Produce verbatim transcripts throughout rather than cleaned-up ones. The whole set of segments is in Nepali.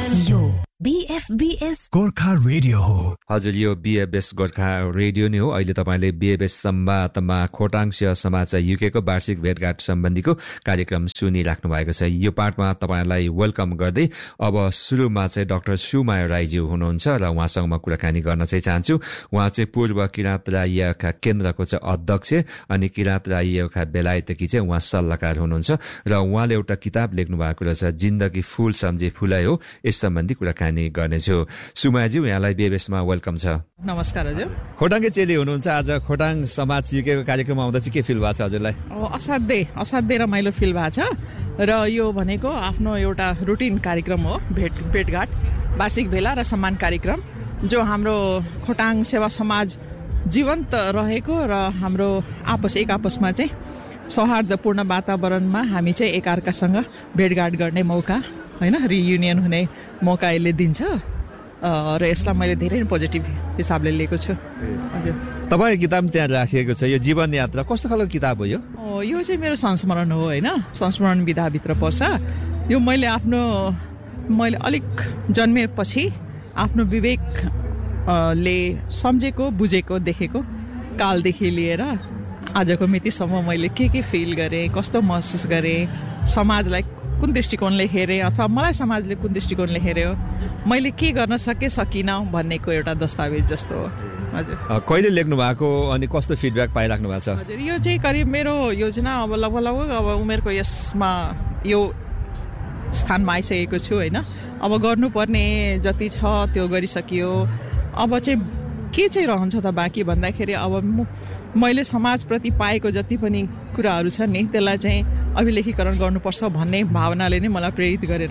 यो बीएफबीएस गोर्खा रेडियो हो। हजुर, यो बीएफबीएस गोर्खा रेडियो नै हो। अहिले तपाईँले बीएफबीएस संवादमा खोटाङ सेवा समाज युकेको वार्षिक भेटघाट सम्बन्धीको कार्यक्रम सुनिराख्नु भएको छ। यो पार्टमा तपाईँलाई वेलकम गर्दै अब सुरुमा चाहिँ डाक्टर सुमाया राईज्यू हुनुहुन्छ र उहाँसँग म कुराकानी गर्न चाहिँ चाहन्छु। उहाँ चाहिँ पूर्व किराँत राईका केन्द्रको चाहिँ अध्यक्ष अनि किराँत राईका बेलायतकी चाहिँ उहाँ सल्लाहकार हुनुहुन्छ र उहाँले एउटा किताब लेख्नु भएको रहेछ, जिन्दगी फूल सम्झे फुलाइ हो। यस सम्बन्धी कुराकानी गर्नेछु। सुमायाज्यू, यहाँलाई बीएफबीएसमा वेलकम छ। नमस्कार हजुर। खोटाङकै चेली हुनुहुन्छ, आज खोटाङ समाज युकेको कार्यक्रममा आउँदा चाहिँ के फिल भएको छ हजुरलाई? असाध्यै असाध्यै रमाइलो फिल भएको छ र यो भनेको आफ्नो एउटा रुटिन कार्यक्रम हो, भेट भेटघाट वार्षिक भेला र सम्मान कार्यक्रम, जो हाम्रो खोटाङ सेवा समाज जीवन्त रहेको र हाम्रो आपस एक आपसमा चाहिँ सौहार्दपूर्ण वातावरणमा हामी चाहिँ एकअर्कासँग भेटघाट गर्ने मौका, होइन, रियुनियन हुने मौका यसले दिन्छ र यसलाई मैले धेरै पोजिटिभ हिसाबले लिएको छु। हजुर, तपाईँ किताब त्यहाँ राखिएको छ, यो जीवन यात्रा कस्तो खालको किताब हो यो? यो चाहिँ मेरो संस्मरण हो, होइन, संस्मरण विधाभित्र पर्छ। यो मैले आफ्नो मैले अलिक जन्मेपछि आफ्नो विवेक ले सम्झेको, बुझेको, देखेको कालदेखि लिएर आजको मितिसम्म मैले के के फिल गरेँ, कस्तो महसुस गरेँ, समाजलाई कुन दृष्टिकोणले हेरेँ अथवा मलाई समाजले कुन दृष्टिकोणले हेऱ्यो, मैले के गर्न सकेँ सकिनँ भन्नेको एउटा दस्तावेज जस्तो हो। हजुर, कहिले लेख्नु भएको अनि कस्तो फिडब्याक पाइराख्नु भएको छ? हजुर, यो चाहिँ करिब मेरो योजना अब लगभग लगभग अब उमेरको यसमा यो स्थानमा आइसकेको छु, होइन। अब गर्नुपर्ने जति छ त्यो गरिसकियो। अब चाहिँ के चाहिँ रहन्छ त बाँकी भन्दाखेरि अब म मैले समाजप्रति पाएको जति पनि कुराहरू छ नि त्यसलाई चाहिँ अभिलेखीकरण गर्नुपर्छ भन्ने भावनाले नै मलाई प्रेरित गरेर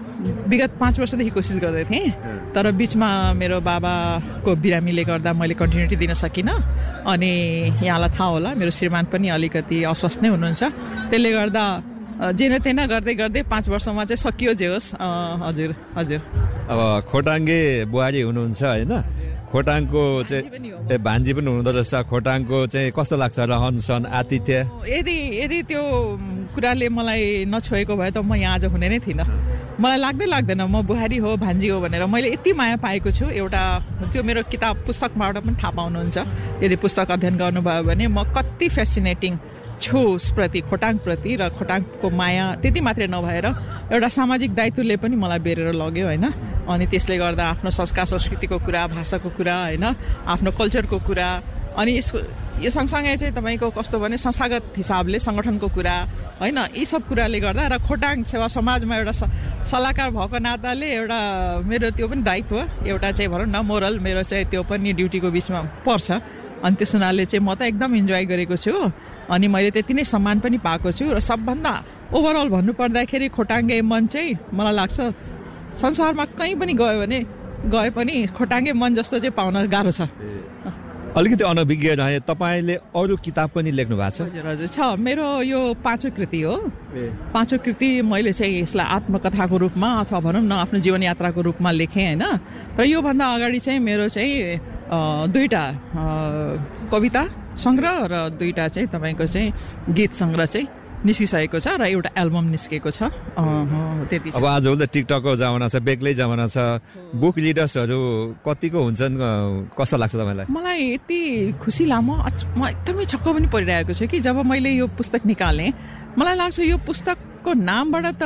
विगत पाँच वर्षदेखि कोसिस गर्दै थिएँ। तर बिचमा मेरो बाबाको बिरामीले गर्दा मैले कन्टिन्युटी दिन सकिनँ अनि यहाँलाई थाहा होला मेरो श्रीमान पनि अलिकति अस्वस्थ नै हुनुहुन्छ। त्यसले गर्दा जेन तेन गर्दै गर्दै पाँच वर्षमा चाहिँ सकियो जे होस्। हजुर हजुर अब खोटाङे बुहारी हुनुहुन्छ, होइन, खोटाङको चाहिँ भान्जी पनि हुँदो रहेछ। खोटाङको चाहिँ कस्तो लाग्छ रहन सहन, आतिथ्य? यदि यदि त्यो कुराले मलाई नछोएको भए त म यहाँ आज हुने नै थिइनँ। मलाई लाग्दै लाग्दैन म बुहारी हो भान्जी हो भनेर। मैले यति माया पाएको छु, एउटा त्यो मेरो किताब पुस्तकबाट पनि थाहा पाउनुहुन्छ यदि पुस्तक अध्ययन गर्नुभयो भने म कति फेसिनेटिङ छु उसप्रति, खोटाङप्रति, र खोटाङको माया त्यति मात्रै नभएर एउटा सामाजिक दायित्वले पनि मलाई बेरेर लग्यो, होइन। अनि त्यसले गर्दा आफ्नो संस्कार संस्कृतिको कुरा, भाषाको कुरा, होइन, आफ्नो कल्चरको कुरा, अनि यसको यो सँगसँगै चाहिँ तपाईँको कस्तो भने संस्थागत हिसाबले सङ्गठनको कुरा, होइन, यी सब कुराले गर्दा र खोटाङ सेवा समाजमा एउटा सल्लाहकार भएको नाताले एउटा मेरो त्यो पनि दायित्व, एउटा चाहिँ भनौँ न मोरल मेरो चाहिँ त्यो पनि ड्युटीको बिचमा पर्छ। अनि त्यस हुनाले चाहिँ म त एकदम इन्जोय गरेको छु अनि मैले त्यति नै सम्मान पनि पाएको छु। र सबभन्दा ओभरअल भन्नुपर्दाखेरि खोटाङ्गे मन चाहिँ मलाई लाग्छ संसारमा कहीँ पनि गयो भने गए पनि खोटाङ्गे मन जस्तो चाहिँ पाउन गाह्रो छ। अलिकति अनभिज्ञ रहे, तपाईँले अरू किताब पनि लेख्नु भएको छ? हजुर हजुर छ, मेरो यो पाँचौँ कृति हो। पाँचौँ कृति मैले चाहिँ यसलाई आत्मकथाको रूपमा अथवा भनौँ न आफ्नो जीवनयात्राको रूपमा लेखेँ, होइन। र योभन्दा अगाडि चाहिँ मेरो चाहिँ दुईवटा कविता सङ्ग्रह र दुईवटा चाहिँ तपाईँको चाहिँ गीत सङ्ग्रह चाहिँ निस्किसकेको छ र एउटा एल्बम निस्केको छ। त्यति। अब आज त टिकटकको जमाना छ, बेग्लै जमाना छ, बुक रिडर्सहरू कतिको हुन्छन्, कस्तो लाग्छ तपाईँलाई? मलाई यति खुसी लामो म एकदमै छक्क पनि परिरहेको छु कि जब मैले यो पुस्तक निकालेँ मलाई लाग्छ यो पुस्तकको नामबाट त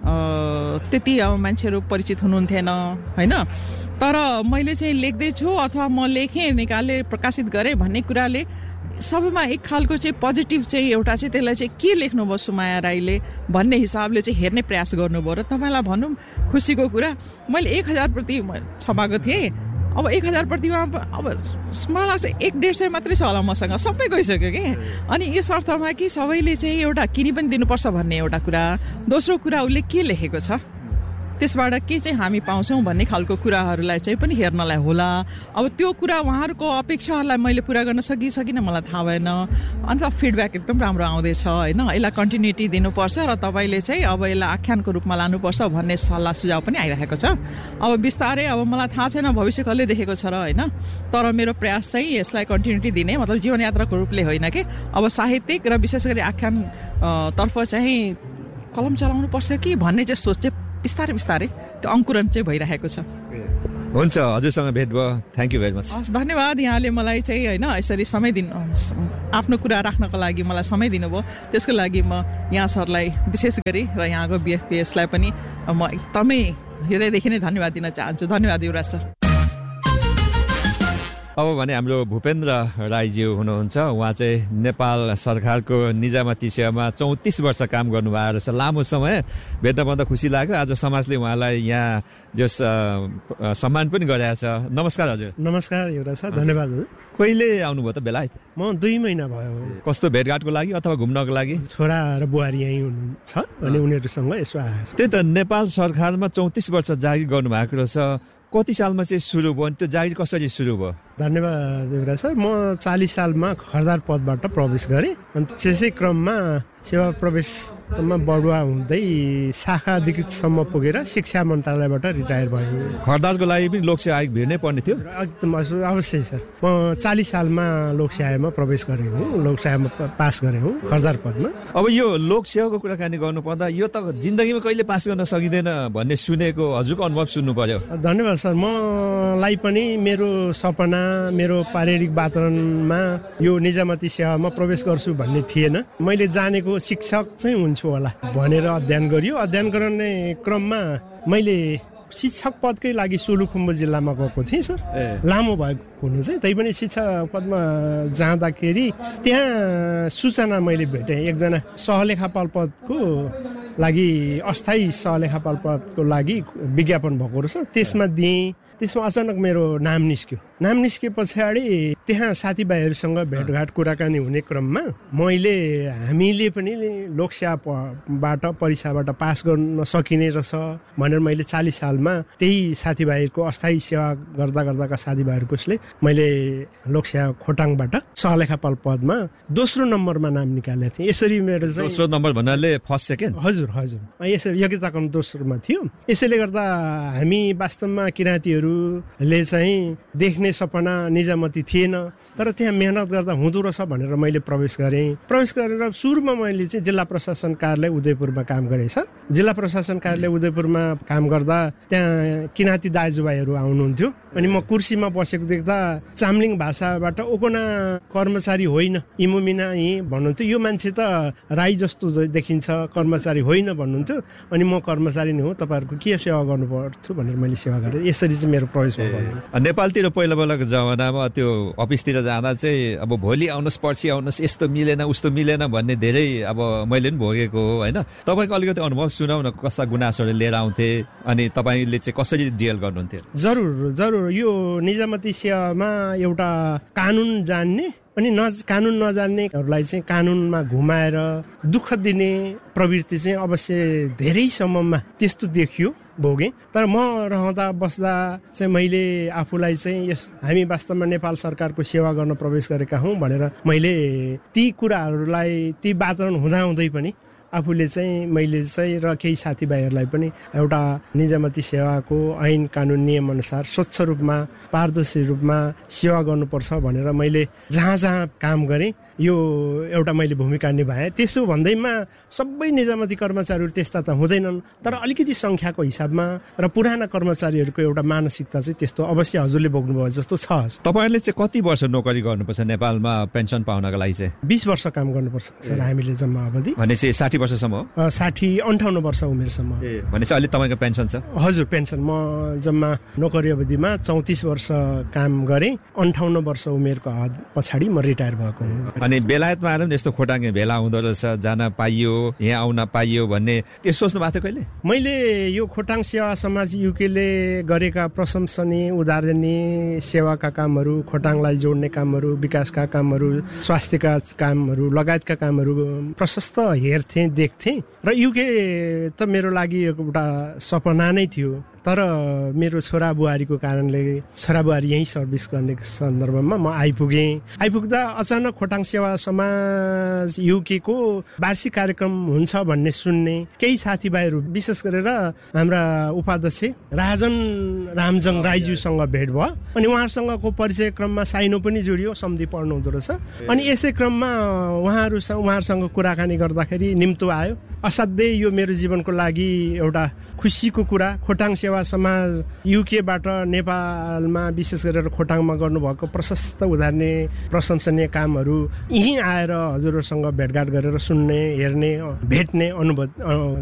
त्यति अब मान्छेहरू परिचित हुनुहुन्थेन, होइन। तर मैले चाहिँ लेख्दैछु अथवा म लेखेँ, निकालेँ, प्रकाशित गरेँ भन्ने कुराले सबैमा एक खालको चाहिँ पोजिटिभ चाहिँ एउटा चाहिँ त्यसलाई चाहिँ के लेख्नुभयो सुमाया राईले भन्ने हिसाबले चाहिँ हेर्ने प्रयास गर्नुभयो। र तपाईँलाई भनौँ खुसीको कुरा, मैले एक हजार प्रति छपाएको थिएँ। अब एक हजार प्रतिमा अब मलाई लाग्छ एक डेढ सय मात्रै छ होला मसँग, सबै गइसक्यो कि। अनि यस अर्थमा कि सबैले चाहिँ एउटा किनि पनि दिनुपर्छ भन्ने एउटा कुरा, दोस्रो कुरा उसले के लेखेको छ त्यसबाट के चाहिँ हामी पाउँछौँ भन्ने खालको कुराहरूलाई चाहिँ पनि हेर्नलाई होला। अब त्यो कुरा उहाँहरूको अपेक्षाहरूलाई मैले पुरा गर्न सकि सकिनँ मलाई थाहा भएन। अन्त फिडब्याक एकदम राम्रो आउँदैछ, होइन। यसलाई कन्टिन्युटी दिनुपर्छ र तपाईँले चाहिँ अब यसलाई आख्यानको रूपमा लानुपर्छ भन्ने सल्लाह सुझाव पनि आइरहेको छ। अब बिस्तारै अब मलाई थाहा छैन भविष्य कसले देखेको छ र, होइन। तर मेरो प्रयास चाहिँ यसलाई कन्टिन्युटी दिने, मतलब जीवनयात्राको रूपले होइन कि अब साहित्यिक र विशेष गरी आख्यान तर्फ चाहिँ कलम चलाउनु पर्छ कि भन्ने चाहिँ सोच चाहिँ बिस्तारै बिस्तारै त्यो अङ्कुरण चाहिँ भइरहेको छ। हुन्छ, हजुरसँग भेट भयो, थ्याङ्क यू भेरी मच। हस्, धन्यवाद। यहाँले मलाई चाहिँ होइन यसरी समय दिनु, आफ्नो कुरा राख्नको लागि मलाई समय दिनुभयो, त्यसको लागि म यहाँ सरलाई विशेष गरी र यहाँको बिएफपिएसलाई पनि म एकदमै हृदयदेखि नै धन्यवाद दिन चाहन्छु। धन्यवाद युवराज सर। अब भने हाम्रो भूपेन्द्र राईज्यू हुनुहुन्छ। उहाँ चाहिँ नेपाल सरकारको निजामती सेवामा चौतिस वर्ष काम गर्नुभएको रहेछ, लामो समय। भेट्न पाउँदा खुसी लाग्यो। आज समाजले उहाँलाई यहाँ जस सम्मान पनि गरेको छ। नमस्कार हजुर। नमस्कार युवराज सर, धन्यवाद हजुर। कहिले आउनुभयो त बेलायत? म दुई महिना भयो। कस्तो भेटघाटको लागि अथवा घुम्नको लागि? छोरा र बुहारी यहीँ हुनुहुन्छ अनि उनीहरूसँग यसो आएको छ। त्यही त, नेपाल सरकारमा चौतिस वर्ष जागिर गर्नुभएको रहेछ। कति सालमा चाहिँ सुरु भयो अनि त्यो जागिर कसरी सुरु भयो? धन्यवाद युवराज सर। म चालिस सालमा खरदार पदबाट प्रवेश गरेँ अनि त्यसै क्रममा सेवा प्रवेशमा बढुवा हुँदै शाखा अधिकृतसम्म पुगेर शिक्षा मन्त्रालयबाट रिटायर भयो। खरदारको लागि पनि लोकसेवा आयोग भिड्नै पर्ने थियो? एकदम अवश्य सर। म चालिस सालमा लोकसेवामा प्रवेश गरेँ हुँ, लोकसेवामा पास गरेँ हुँ खरदार पदमा। अब यो लोकसेवाको कुराकानी गर्नुपर्दा यो त जिन्दगीमा कहिले पास गर्न सकिँदैन भन्ने सुनेको, हजुरको अनुभव सुन्नु पर्यो। धन्यवाद सर। मलाई पनि मेरो सपना, मेरो पारिवारिक वातावरणमा यो निजामती सेवामा प्रवेश गर्छु भन्ने थिएन। मैले जानेको शिक्षक चाहिँ हुन्छु होला भनेर अध्ययन गरियो। अध्ययन गर्ने क्रममा मैले शिक्षक पदकै लागि सोलुखुम्बु जिल्लामा गएको थिएँ सर। लामो भएको हुनु चाहिँ तै पनि शिक्षक पदमा जाँदाखेरि त्यहाँ सूचना मैले भेटेँ। एकजना सहलेखापाल पदको लागि, अस्थायी सहलेखापाल पदको लागि विज्ञापन भएको रहेछ, त्यसमा दिएँ। त्यसमा अचानक मेरो नाम निस्क्यो। नाम निस्के पछाडि त्यहाँ साथीभाइहरूसँग भेटघाट कुराकानी हुने क्रममा मैले हामीले पनि लोकसेवाबाट परीक्षाबाट पास गर्न सकिने रहेछ भनेर मैले चालिस सालमा त्यही साथीभाइहरूको अस्थायी सेवा गर्दा गर्दाका साथीभाइहरूकोले मैले लोकसेवा खोटाङबाट सहलेखापाल पदमा दोस्रो नम्बरमा नाम निकालेको थिएँ। यसरी मेरो चाहिँ दोस्रो नम्बर भन्नाले फर्स्ट सेकेन्ड? हजुर हजुर यसरी योग्यता क्रम दोस्रोमा थियो। यसैले गर्दा हामी वास्तवमा किराँतीहरूले चाहिँ देख्ने सपना निजामती थिएन, तर त्यहाँ मेहनत गर्दा हुँदो रहेछ भनेर मैले प्रवेश गरेँ। प्रवेश गरेर सुरुमा मैले चाहिँ जिल्ला प्रशासन कार्यालय उदयपुरमा काम गरेँ सर। जिल्ला प्रशासन कार्यालय उदयपुरमा काम गर्दा त्यहाँ किराँती दाजुभाइहरू आउनुहुन्थ्यो अनि म कुर्सीमा बसेको देख्दा चाम्लिङ भाषाबाट ओकोना कर्मचारी होइन इमोमिना यी भन्नुहुन्थ्यो। यो मान्छे त राई जस्तो देखिन्छ, कर्मचारी होइन भन्नुहुन्थ्यो। अनि म कर्मचारी नै हो, तपाईँहरूको के सेवा गर्नुपर्छ भनेर मैले सेवा गरेँ। यसरी चाहिँ मेरो प्रवेश भयो। नेपालतिर पहिला पहिलाको जमानामा त्यो अफिसतिर जाँदा चाहिँ अब भोलि आउनुहोस्, पर्सि आउनुहोस्, यस्तो मिलेन उस्तो मिलेन भन्ने धेरै अब मैले पनि भोगेको हो होइन। तपाईँको अलिकति अनुभव सुनाउ न, कस्ता गुनासोहरू लिएर आउँथे अनि तपाईँले चाहिँ कसरी डिल गर्नुहुन्थ्यो? जरुर जरुर। यो निजामती सेवामा एउटा कानुन जान्ने अनि न कानुन नजान्नेहरूलाई चाहिँ कानुनमा घुमाएर दुःख दिने प्रवृत्ति चाहिँ अवश्य धेरै सम्ममा त्यस्तो देखियो, भोगेँ। तर म रहँदा बस्दा चाहिँ मैले आफूलाई चाहिँ यस हामी वास्तवमा नेपाल सरकारको सेवा गर्न प्रवेश गरेका हौँ भनेर मैले ती कुराहरूलाई, ती वातावरण हुँदाहुँदै पनि आफूले चाहिँ मैले चाहिँ र केही साथीभाइहरूलाई पनि एउटा निजामती सेवाको ऐन कानुन नियम अनुसार स्वच्छ रूपमा, पारदर्शी रूपमा सेवा गर्नुपर्छ भनेर मैले जहाँ जहाँ काम गरेँ यो एउटा मैले भूमिका निभाएँ। त्यसो भन्दैमा सबै निजामती कर्मचारीहरू त्यस्ता त हुँदैनन्, तर अलिकति सङ्ख्याको हिसाबमा र पुराना कर्मचारीहरूको एउटा मानसिकता चाहिँ त्यस्तो अवश्य हजुरले बोक्नुभयो जस्तो छ। तपाईँहरूले चाहिँ कति वर्ष नोकरी गर्नुपर्छ नेपालमा पेन्सन पाउनको लागि चाहिँ? बिस वर्ष काम गर्नुपर्छ सर हामीले जम्मा अवधि। भनेपछि साठी वर्षसम्म? साठी अन्ठाउन्न वर्ष उमेरसम्म। ए भनेपछि अहिले तपाईँको पेन्सन छ? हजुर पेन्सन। म जम्मा नोकरी अवधिमा चौतिस वर्ष काम गरेँ। अन्ठाउन्न वर्ष उमेरको पछाडि म रिटायर भएको हुँ। अनि बेलायतमा आएर पनि यस्तो खोटाङ भेला हुँदो रहेछ, जान पाइयो, यहाँ आउन पाइयो भन्ने त्यो सोच्नु भएको थियो कहिले? मैले यो खोटाङ सेवा समाज युकेले गरेका प्रशंसनीय उदाहरणीय सेवाका कामहरू, खोटाङलाई जोड्ने कामहरू, विकासका कामहरू, स्वास्थ्यका कामहरू लगायतका कामहरू प्रशस्त हेर्थेँ, देख्थेँ। र युके त मेरो लागि एउटा सपना नै थियो, तर मेरो छोरा बुहारीको कारणले छोरा बुहारी यहीँ सर्भिस गर्ने सन्दर्भमा म आइपुगेँ। आइपुग्दा अचानक खोटाङ सेवा समाज युकेको वार्षिक कार्यक्रम हुन्छ भन्ने सुन्ने केही साथीभाइहरू, विशेष गरेर हाम्रा उपाध्यक्ष राजन रामजङ राईज्यूसँग भेट भयो अनि उहाँहरूसँगको परिचय क्रममा साइनो पनि जोडियो, सम्धि पढ्नु हुँदो रहेछ। अनि यसै क्रममा उहाँहरूसँग उहाँहरूसँग कुराकानी गर्दाखेरि निम्तो आयो असाध्यै यो मेरो जीवनको लागि एउटा खुसीको कुरा। खोटाङ सेवा समाज युकेबाट नेपालमा विशेष गरेर खोटाङमा गर्नुभएको प्रशस्त उदाहरणीय प्रशंसनीय कामहरू यहीँ आएर हजुरहरूसँग भेटघाट गरेर सुन्ने, हेर्ने, भेट्ने अनुभव